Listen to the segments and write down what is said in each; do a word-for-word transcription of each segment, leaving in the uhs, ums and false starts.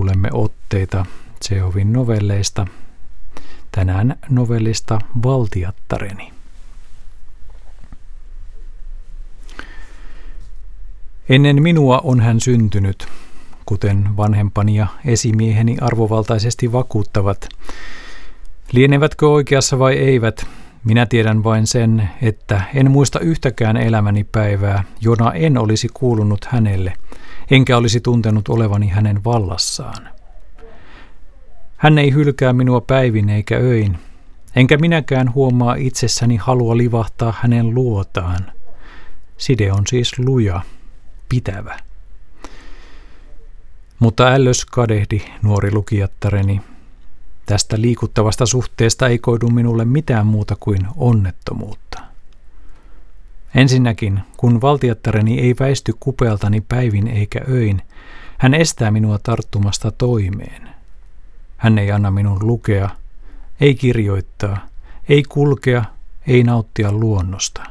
kuulemme otteita Tšehovin novelleista. Tänään novellista Valtiattareni. Ennen minua on hän syntynyt, kuten vanhempani ja esimieheni arvovaltaisesti vakuuttavat. Lienevätkö oikeassa vai eivät, minä tiedän vain sen, että en muista yhtäkään elämäni päivää, jona en olisi kuulunut hänelle, enkä olisi tuntenut olevani hänen vallassaan. Hän ei hylkää minua päivin eikä öin, enkä minäkään huomaa itsessäni halua livahtaa hänen luotaan. Side on siis luja, pitävä. Mutta ällös kadehdi, nuori lukijattareni. Tästä liikuttavasta suhteesta ei koidu minulle mitään muuta kuin onnettomuutta. Ensinnäkin, kun valtiattareni ei väisty kupealtani päivin eikä öin, hän estää minua tarttumasta toimeen. Hän ei anna minun lukea, ei kirjoittaa, ei kulkea, ei nauttia luonnosta.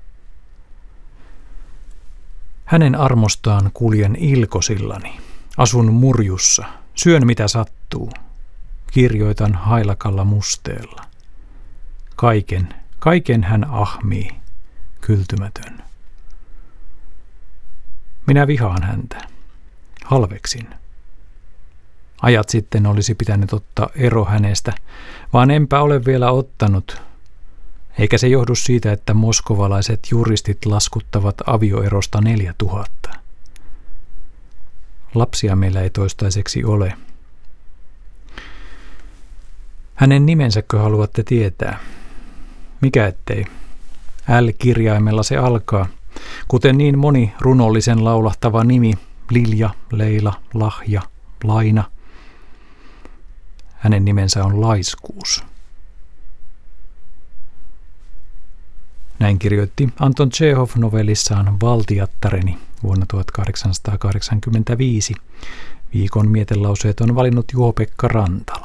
Hänen armostaan kuljen ilkosillani, asun murjussa, syön mitä sattuu, kirjoitan hailakalla musteella. Kaiken, kaiken hän ahmii, kyltymätön. Minä vihaan häntä, halveksin. Ajat sitten olisi pitänyt ottaa ero hänestä, vaan enpä ole vielä ottanut. Eikä se johdu siitä, että moskovalaiset juristit laskuttavat avioerosta neljä tuhatta. Lapsia meillä ei toistaiseksi ole. Hänen nimensäkö haluatte tietää? Mikä ettei? L-kirjaimella se alkaa, kuten niin moni runollisen laulahtava nimi, Lilja, Leila, Lahja, Laina. Hänen nimensä on laiskuus. Näin kirjoitti Anton Tšehov novellissaan Valtiattareni vuonna tuhatkahdeksansataakahdeksankymmentäviisi. Viikon mietelauseet on valinnut Juho-Pekka Rantala.